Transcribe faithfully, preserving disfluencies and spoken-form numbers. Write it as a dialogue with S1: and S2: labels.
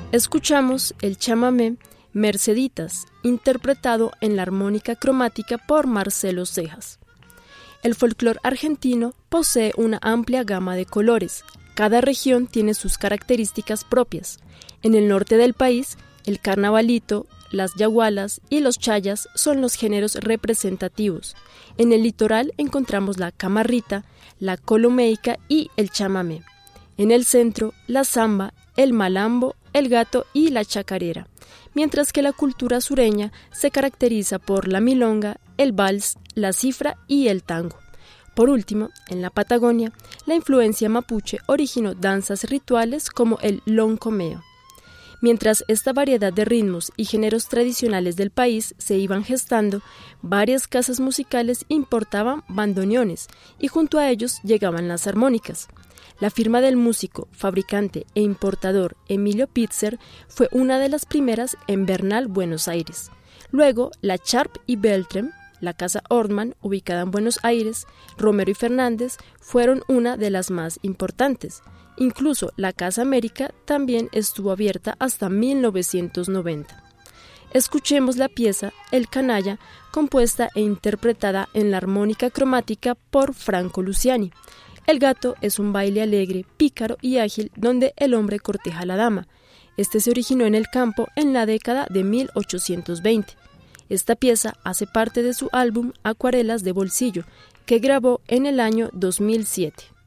S1: Escuchamos el chamamé Merceditas, interpretado en la armónica cromática por Marcelo Cejas. El folclore argentino posee una amplia gama de colores. Cada región tiene sus características propias. En el norte del país, el carnavalito, las yagualas y los chayas son los géneros representativos. En el litoral encontramos la camarrita, la colomeica y el chamamé. En el centro, la samba, el malambo, el gato y la chacarera, mientras que la cultura sureña se caracteriza por la milonga, el vals, la cifra y el tango. Por último, en la Patagonia, la influencia mapuche originó danzas rituales como el loncomeo. Mientras esta variedad de ritmos y géneros tradicionales del país se iban gestando, varias casas musicales importaban bandoneones y junto a ellos llegaban las armónicas. La firma del músico, fabricante e importador Emilio Pitzer fue una de las primeras en Bernal, Buenos Aires. Luego, la Sharp y Beltrem, la casa Ortmann, ubicada en Buenos Aires, Romero y Fernández, fueron una de las más importantes. Incluso la Casa América también estuvo abierta hasta mil novecientos noventa. Escuchemos la pieza El Canalla, compuesta e interpretada en la armónica cromática por Franco Luciani. El gato es un baile alegre, pícaro y ágil donde el hombre corteja a la dama. Este se originó en el campo en la década de mil ochocientos veinte. Esta pieza hace parte de su álbum Acuarelas de Bolsillo, que grabó en el año dos mil siete.